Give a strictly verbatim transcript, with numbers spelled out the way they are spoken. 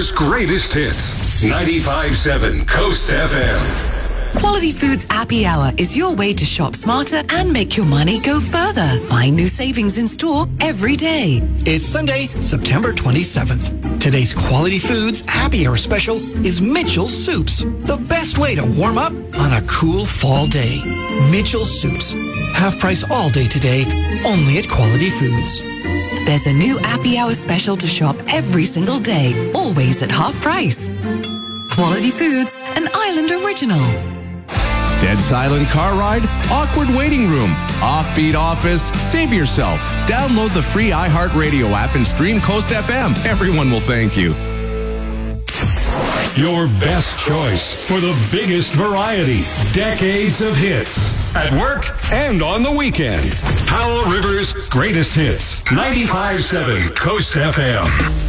River's greatest hits. ninety-five point seven Coast F M. Quality Foods Happy Hour is your way to shop smarter and make your money go further. Find new savings in store every day. It's Sunday, September twenty-seventh. Today's Quality Foods Happy Hour special is Mitchell's Soups. The best way to warm up on a cool fall day. Mitchell's Soups. Half price all day today, only at Quality Foods. There's a new Happy Hour special to shop every single day, always at half price. Quality Foods, an Island original. Dead silent car ride? Awkward waiting room? Offbeat office? Save yourself. Download the free iHeartRadio app and stream Coast F M. Everyone will thank you. Your best choice for the biggest variety. Decades of hits. At work and on the weekend. Powell River's greatest hits. ninety-five point seven Coast F M.